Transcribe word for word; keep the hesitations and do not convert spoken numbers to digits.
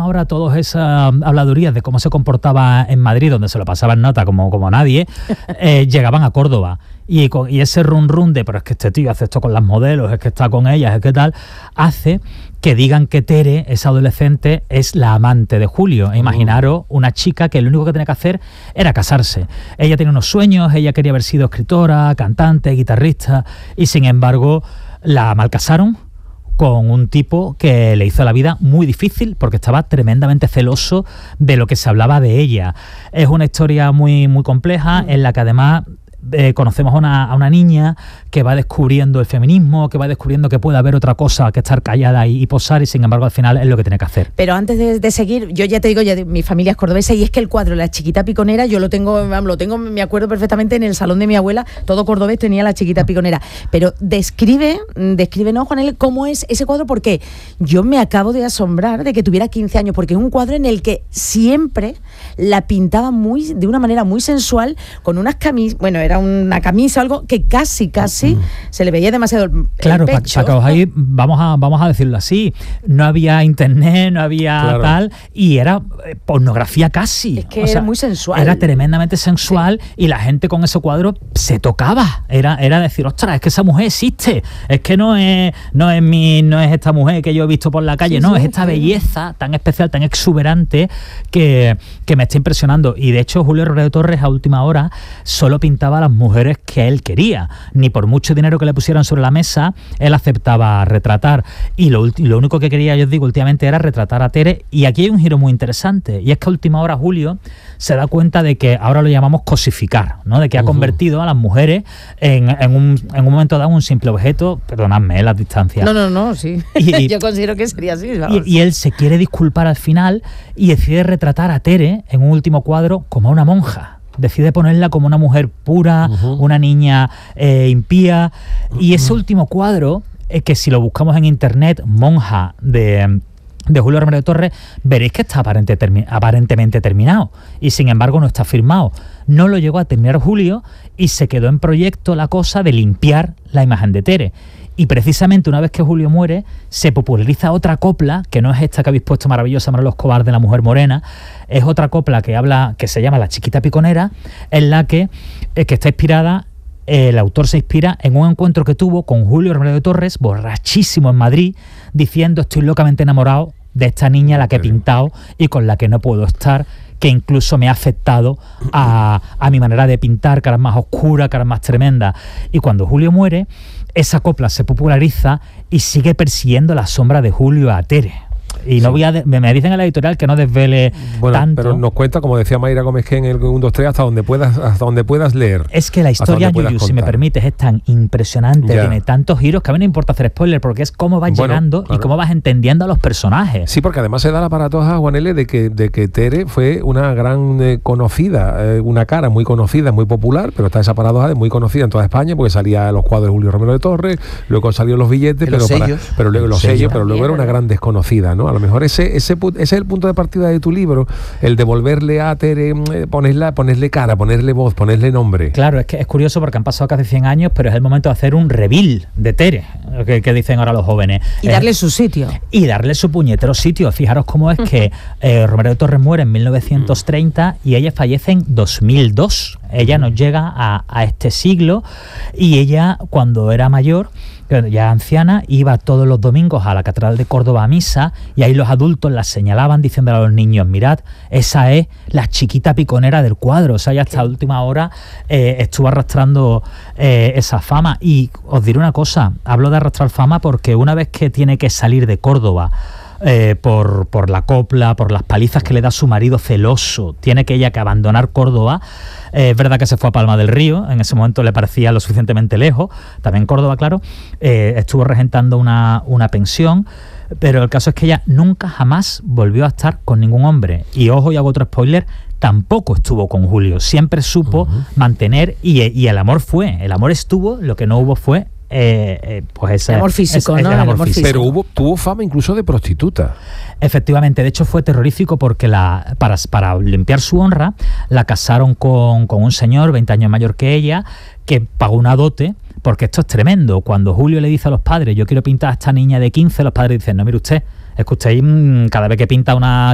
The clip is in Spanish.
última hora todas esas habladurías de cómo se comportaba en Madrid, donde se lo pasaba en nota como, como nadie, eh, llegaban a Córdoba. Y, con, y ese run run de, pero es que este tío hace esto con las modelos, es que está con ellas, es que tal, hace que digan que Tere, esa adolescente, es la amante de Julio. E imaginaros una chica que lo único que tenía que hacer era casarse. Ella tenía unos sueños, ella quería haber sido escritora, cantante, guitarrista, y sin embargo la malcasaron con un tipo que le hizo la vida muy difícil porque estaba tremendamente celoso de lo que se hablaba de ella. Es una historia muy, muy compleja en la que además Eh, conocemos a una, a una niña que va descubriendo el feminismo, que va descubriendo que puede haber otra cosa que estar callada y, y posar, y sin embargo al final es lo que tiene que hacer. Pero antes de, de seguir, yo ya te digo, ya de, mi familia es cordobesa, y es que el cuadro La Chiquita Piconera, yo lo tengo, lo tengo, me acuerdo perfectamente, en el salón de mi abuela, todo cordobés tenía La Chiquita Piconera. Pero describe, descríbenos, Juanel, cómo es ese cuadro, porque yo me acabo de asombrar de que tuviera quince años, porque es un cuadro en el que siempre la pintaba muy, de una manera muy sensual, con unas camisas, bueno, era una camisa o algo que casi, casi mm. se le veía demasiado el, claro, el pecho. Claro, ahí vamos a, vamos a decirlo así, no había internet, no había claro. tal, y era eh, pornografía casi. Es que o sea, era muy sensual. Era tremendamente sensual, sí. Y la gente con ese cuadro se tocaba. Era, era decir, ostras, es que esa mujer existe, es que no es, no es mi, no es esta mujer que yo he visto por la calle, sí, no, sí, es esta sí. belleza tan especial, tan exuberante que, que me está impresionando. Y de hecho Julio Romero Torres a última hora solo pintaba a las mujeres que él quería, ni por mucho dinero que le pusieran sobre la mesa él aceptaba retratar, y lo, lo único que quería, yo os digo, últimamente era retratar a Tere. Y aquí hay un giro muy interesante, y es que a última hora Julio se da cuenta de que ahora lo llamamos cosificar, ¿no? De que ha uh-huh. convertido a las mujeres en, en, un, en un momento dado un simple objeto, perdonadme, las distancias. No, no, no, sí, y, yo considero que sería así. Y, y él se quiere disculpar al final y decide retratar a Tere en un último cuadro como a una monja. Decide ponerla como una mujer pura, uh-huh. una niña eh, impía. Uh-huh. Y ese último cuadro, eh, que si lo buscamos en internet, Monja, de, de Julio Romero Torres, veréis que está aparente, termi- aparentemente terminado. Y sin embargo no está firmado. No lo llegó a terminar Julio y se quedó en proyecto la cosa de limpiar la imagen de Tere. Y precisamente una vez que Julio muere, se populariza otra copla, que no es esta que habéis puesto maravillosa, Manolo Escobar, de la mujer morena, es otra copla que habla, que se llama La Chiquita Piconera, en la que, eh, que está inspirada, eh, el autor se inspira en un encuentro que tuvo con Julio Romero Torres, borrachísimo en Madrid, diciendo: estoy locamente enamorado de esta niña a la que he pintado y con la que no puedo estar, que incluso me ha afectado a, a mi manera de pintar, caras más oscuras, caras más tremendas. Y cuando Julio muere, esa copla se populariza y sigue persiguiendo la sombra de Julio a Tere. Y no sí. voy a de- me dicen en la editorial que no desvele bueno, tanto. Pero nos cuenta, como decía Mayra Gómez, que en el uno, dos, tres, hasta donde puedas, hasta donde puedas leer. Es que la historia, Yuyu, si me permites, es tan impresionante, ya. tiene tantos giros que a mí no importa hacer spoiler, porque es cómo vas bueno, llegando claro. y cómo vas entendiendo a los personajes. Sí, porque además se da la paratoja, Juan L., de que, de que Tere fue una gran eh, conocida, eh, una cara muy conocida, muy popular, pero está esa paradoja de muy conocida en toda España, porque salía los cuadros de Julio Romero de Torres, luego salieron los billetes, pero, los para, sellos. pero luego los sellos, sellos, pero luego era una gran desconocida, ¿no? A lo mejor ese, ese, ese es el punto de partida de tu libro, el devolverle a Tere, eh, ponerla, ponerle cara, ponerle voz, ponerle nombre. Claro, es que es curioso porque han pasado casi cien años, pero es el momento de hacer un reveal de Tere, que, que dicen ahora los jóvenes. Y darle eh, su sitio. Y darle su puñetero sitio. Fijaros cómo es que eh, Romero de Torres muere en mil novecientos treinta y ella fallece en dos mil dos. Ella nos llega a, a este siglo, y ella, cuando era mayor, ya anciana, iba todos los domingos a la Catedral de Córdoba a misa, y ahí los adultos la señalaban diciéndole a los niños: mirad, esa es la chiquita piconera del cuadro. O sea, ya hasta la última hora eh, estuvo arrastrando eh, esa fama. Y os diré una cosa, hablo de arrastrar fama porque una vez que tiene que salir de Córdoba, Eh, por, por la copla, por las palizas que le da su marido celoso, tiene que ella que abandonar Córdoba. Eh, es verdad que se fue a Palma del Río, en ese momento le parecía lo suficientemente lejos, también Córdoba, claro, eh, estuvo regentando una, una pensión, pero el caso es que ella nunca jamás volvió a estar con ningún hombre. Y ojo, y hago otro spoiler, tampoco estuvo con Julio, siempre supo uh-huh. mantener, y, y el amor fue, el amor estuvo, lo que no hubo fue Eh, eh, pues ese, el amor físico, es, ¿no? Es el amor el amor físico. Pero hubo, tuvo fama incluso de prostituta. Efectivamente, de hecho fue terrorífico porque la, para, para limpiar su honra la casaron con, con un señor veinte años mayor que ella, que pagó una dote, porque esto es tremendo. Cuando Julio le dice a los padres: yo quiero pintar a esta niña de quince, los padres dicen: no, mire usted, es que usted cada vez que pinta una